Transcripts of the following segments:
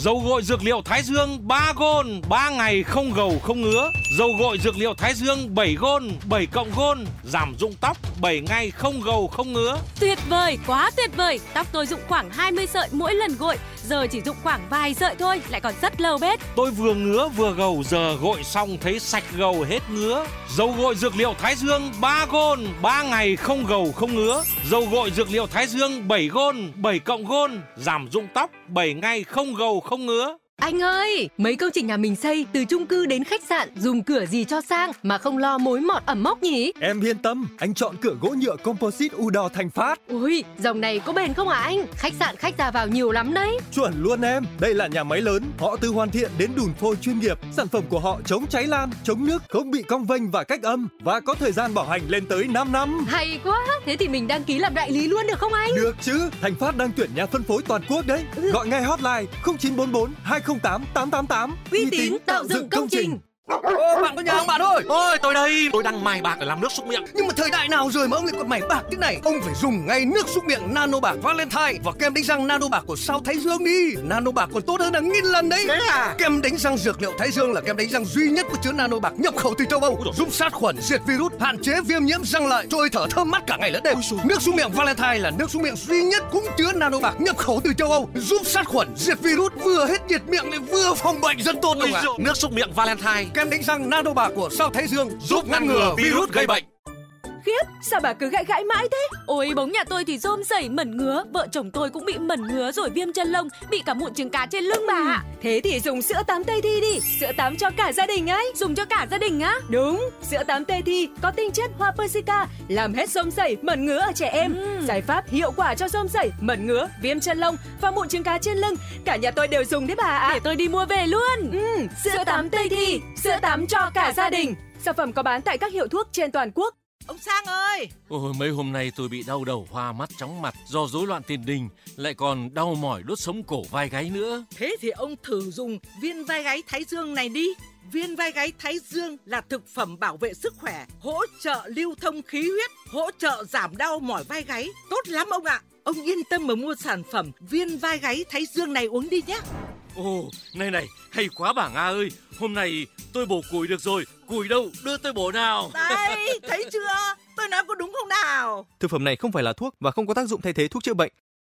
Dầu gội dược liệu Thái Dương 3 gôn, 3 ngày không gầu không ngứa. Dầu gội dược liệu Thái Dương 7 gôn, 7 cộng gôn, giảm rụng tóc 7 ngày không gầu không ngứa. Tuyệt vời, quá tuyệt vời. Tóc tôi rụng khoảng 20 sợi mỗi lần gội, giờ chỉ rụng khoảng vài sợi thôi, lại còn rất lâu bết. Tôi vừa ngứa vừa gầu, giờ gội xong thấy sạch gầu hết ngứa. Dầu gội dược liệu Thái Dương 3 gôn, 3 ngày không gầu không ngứa. Dầu gội dược liệu Thái Dương 7 gôn, 7 cộng gôn, giảm rụng tóc 7 ngày không gầu không ngứa. Anh ơi, mấy công trình nhà mình xây từ chung cư đến khách sạn dùng cửa gì cho sang mà không lo mối mọt ẩm mốc nhỉ? Em yên tâm, anh chọn cửa gỗ nhựa composite Udor Thành Phát. Ui, dòng này có bền không hả anh? Khách sạn khách ra vào nhiều lắm đấy. Chuẩn luôn em, đây là nhà máy lớn, họ từ hoàn thiện đến đùn phôi chuyên nghiệp. Sản phẩm của họ chống cháy lan, chống nước, không bị cong vênh và cách âm và có thời gian bảo hành lên tới 5 năm. Hay quá, thế thì mình đăng ký làm đại lý luôn được không anh? Được chứ, Thành Phát đang tuyển nhà phân phối toàn quốc đấy. Gọi ngay hotline 0944 208 888. Uy tín tạo dựng công trình. Bạn có nhà không bạn ơi? Ôi tôi đây, tôi đang mài bạc để làm nước súc miệng. Nhưng mà thời đại nào rồi mà ông lại còn mày bạc thế này? Ông phải dùng ngay nước súc miệng Nano Bạc Valentine và kem đánh răng Nano Bạc của Sao Thái Dương đi. Nano Bạc còn tốt hơn hàng nghìn lần đấy. Thế à? Kem đánh răng dược liệu Thái Dương là kem đánh răng duy nhất có chứa Nano Bạc nhập khẩu từ châu Âu, giúp sát khuẩn, diệt virus, hạn chế viêm nhiễm răng lợi, trôi thở thơm mát cả ngày lẫn đêm. Nước súc miệng Valentine là nước súc miệng duy nhất cũng chứa Nano Bạc nhập khẩu từ châu Âu, giúp sát khuẩn, diệt virus, vừa hết nhiệt miệng lại vừa phòng bệnh rất tốt luôn ạ. Nước súc miệng Valentine, Kem đánh răng Nano Bạc của Sao Thái Dương giúp ngăn ngừa virus gây bệnh. Khiếp, sao bà cứ gãi gãi mãi thế? Ôi, bóng nhà tôi thì rôm rẩy mẩn ngứa, vợ chồng tôi cũng bị mẩn ngứa rồi viêm chân lông, bị cả mụn trứng cá trên lưng bà ạ. Thế thì dùng sữa tắm Tây Thi đi, sữa tắm cho cả gia đình ấy. Dùng cho cả gia đình á? Đúng, sữa tắm Tây Thi có tinh chất hoa persica, làm hết rôm rẩy, mẩn ngứa ở trẻ em. Giải pháp hiệu quả cho rôm rẩy, mẩn ngứa, viêm chân lông và mụn trứng cá trên lưng. Cả nhà tôi đều dùng đấy bà ạ. Để tôi đi mua về luôn. Sữa tắm Tây Thi, sữa tắm cho cả gia đình. Sản phẩm có bán tại các hiệu thuốc trên toàn quốc. Ông Sang ơi! Ôi, mấy hôm nay tôi bị đau đầu, hoa mắt, chóng mặt do rối loạn tiền đình, lại còn đau mỏi đốt sống cổ vai gáy nữa. Thế thì ông thử dùng viên vai gáy Thái Dương này đi. Viên vai gáy Thái Dương là thực phẩm bảo vệ sức khỏe, hỗ trợ lưu thông khí huyết, hỗ trợ giảm đau mỏi vai gáy. Tốt lắm ông ạ! Ông yên tâm mà mua sản phẩm viên vai gáy Thái Dương này uống đi nhé. Ồ, này, hay quá bà Nga ơi. Hôm nay tôi bổ củi được rồi. Củi đâu, đưa tôi bổ nào. Đây, thấy chưa? Tôi nói có đúng không nào? Thực phẩm này không phải là thuốc và không có tác dụng thay thế thuốc chữa bệnh.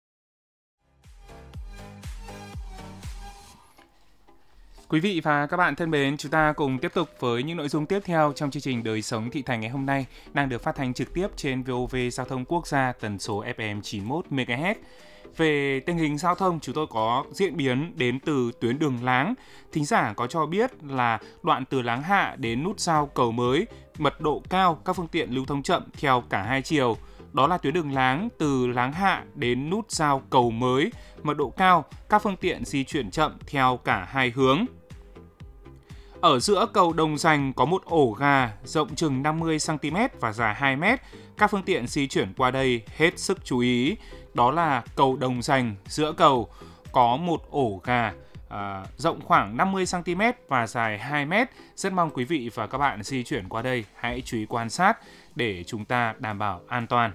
Quý vị và các bạn thân mến, chúng ta cùng tiếp tục với những nội dung tiếp theo trong chương trình Đời sống thị thành ngày hôm nay đang được phát thanh trực tiếp trên VOV Giao thông Quốc gia tần số FM 91 MHz. Về tình hình giao thông, chúng tôi có diễn biến đến từ tuyến đường Láng. Thính giả có cho biết là đoạn từ Láng Hạ đến nút giao Cầu Mới, mật độ cao, các phương tiện lưu thông chậm theo cả hai chiều. Đó là tuyến đường Láng từ Láng Hạ đến nút giao Cầu Mới, mật độ cao, các phương tiện di chuyển chậm theo cả hai hướng. Ở giữa cầu Đồng Dành có một ổ gà rộng chừng 50cm và dài 2m. Các phương tiện di chuyển qua đây hết sức chú ý. Đó là cầu Đồng Dành, giữa cầu có một ổ gà rộng khoảng 50cm và dài 2m. Rất mong quý vị và các bạn di chuyển qua đây hãy chú ý quan sát để chúng ta đảm bảo an toàn.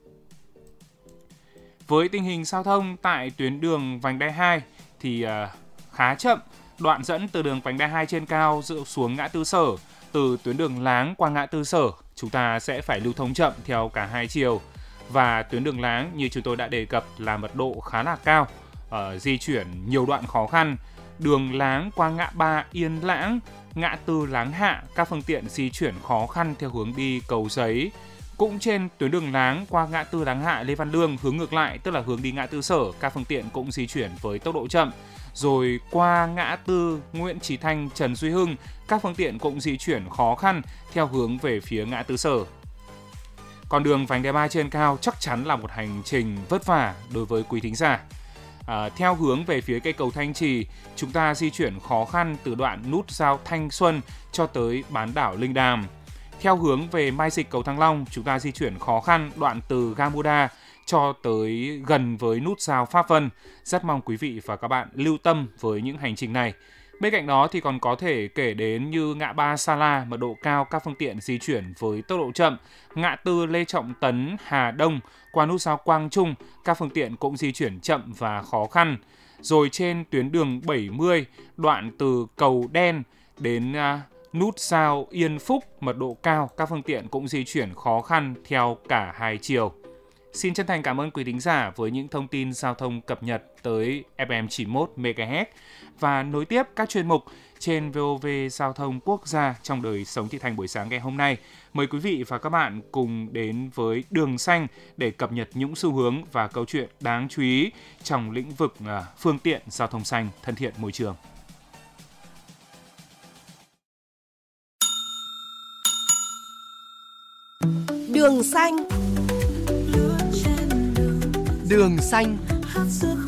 Với tình hình giao thông tại tuyến đường vành đai 2 thì khá chậm. Đoạn dẫn từ đường vành đai 2 trên cao xuống ngã tư Sở, từ tuyến đường Láng qua ngã tư Sở, chúng ta sẽ phải lưu thông chậm theo cả hai chiều. Và tuyến đường Láng như chúng tôi đã đề cập là mật độ khá là cao, di chuyển nhiều đoạn khó khăn. Đường Láng qua ngã ba Yên Lãng, ngã tư Láng Hạ, các phương tiện di chuyển khó khăn theo hướng đi Cầu Giấy. Cũng trên tuyến đường Láng qua ngã tư Láng Hạ Lê Văn Lương hướng ngược lại, tức là hướng đi ngã tư Sở, các phương tiện cũng di chuyển với tốc độ chậm. Rồi qua ngã tư Nguyễn Chí Thanh Trần Duy Hưng, các phương tiện cũng di chuyển khó khăn theo hướng về phía ngã tư Sở. Còn đường vành đai 3 trên cao chắc chắn là một hành trình vất vả đối với quý thính giả. Theo hướng về phía cây cầu Thanh Trì, chúng ta di chuyển khó khăn từ đoạn nút giao Thanh Xuân cho tới bán đảo Linh Đàm. Theo hướng về Mai Dịch cầu Thăng Long, chúng ta di chuyển khó khăn đoạn từ ga Muda cho tới gần với nút giao Pháp Vân. Rất mong quý vị và các bạn lưu tâm với những hành trình này. Bên cạnh đó thì còn có thể kể đến như ngã ba Sa La, mật độ cao, các phương tiện di chuyển với tốc độ chậm. Ngã tư Lê Trọng Tấn, Hà Đông, qua nút giao Quang Trung, các phương tiện cũng di chuyển chậm và khó khăn. Rồi trên tuyến đường 70, đoạn từ Cầu Đen đến nút giao Yên Phúc, mật độ cao, các phương tiện cũng di chuyển khó khăn theo cả hai chiều. Xin chân thành cảm ơn quý thính giả với những thông tin giao thông cập nhật tới FM 91 MHz và nối tiếp các chuyên mục trên VOV Giao thông Quốc gia trong đời sống thị thành buổi sáng ngày hôm nay. Mời quý vị và các bạn cùng đến với Đường Xanh để cập nhật những xu hướng và câu chuyện đáng chú ý trong lĩnh vực phương tiện giao thông xanh thân thiện môi trường. Đường Xanh. Đường Xanh.